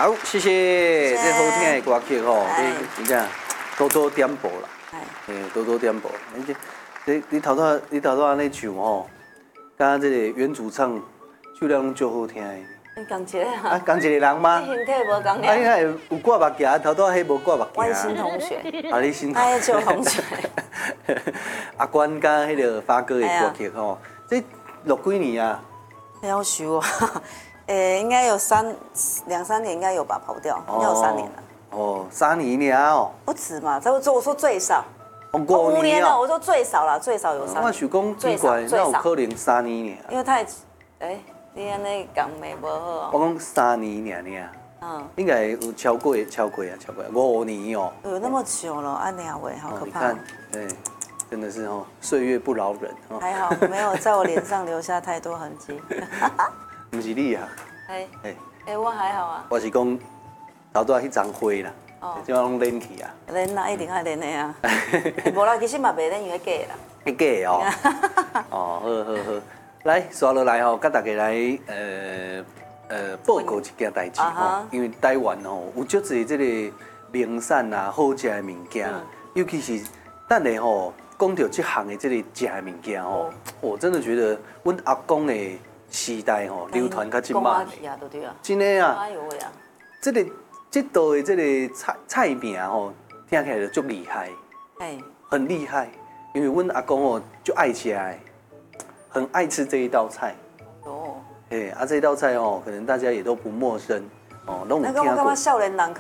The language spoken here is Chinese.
好，谢谢。这好听的歌曲吼，你真正多多点播啦。多多点播。你头拄安尼唱吼，敢这个原主唱唱了拢足好听的。 讲一个啊？ 讲一个人吗？ 你形体无讲了。 应该有挂目镜，头拄迄无挂目镜。 我新同学。 你新同学。旧同学。 阿关甲迄个发哥的歌曲吼，这录几年啊？ 要许我。应该有两三年，应该有吧，跑不掉，应该有3年了。 哦，3年了哦。 不止嘛，我说最少。 5 年了，我说最少啦，最少有3年。 我想讲最少，那有可能3年尔。 因为太，你安尼讲袂无好哦。 我讲3年尔。应该有超过5年哦。 有那么久了，安尼喂，好可怕。 你看，对，真的是哦，岁月不饶人。 还好没有在我脸上留下太多痕迹。 不是你啊。 我还好啊。 我是讲头拄迄张花啦。 即摆拢练去啊！ 练啦，一定爱练的啊！无啦，其实嘛袂练，因为假啦。 假的哦。好。来，刷落来吼，甲大家来报告一件代志吼，因为台湾吼有足侪即个名产啊、好食的物件，尤其是等下吼讲到这项的即个食的物件吼，我真的觉得阮阿公的时代吼流传较真慢的。真的啊！ 哎呦喂啊！ 这道的这个菜名吼，听起来就足厉害，很厉害。因为阮阿公哦，就爱吃的，很爱吃这一道菜。这一道菜哦，可能大家也都不陌生哦。 那个我感觉少年人